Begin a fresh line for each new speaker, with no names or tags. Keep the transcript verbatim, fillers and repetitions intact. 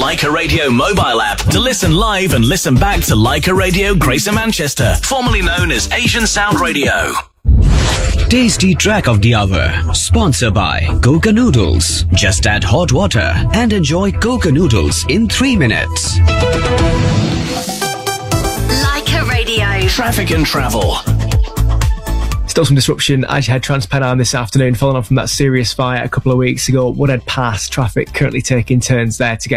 Leica Radio mobile app to listen live and listen back to Leica Radio Greater Manchester, formerly known as Asian Sound Radio.
Tasty track of the hour, sponsored by Coca Noodles. Just add hot water and enjoy Coca Noodles in three minutes.
Leica Radio.
Traffic and travel.
Still some disruption as you head Trans-Pennine this afternoon, following on from that serious fire a couple of weeks ago. Woodhead Pass, traffic currently taking turns there to get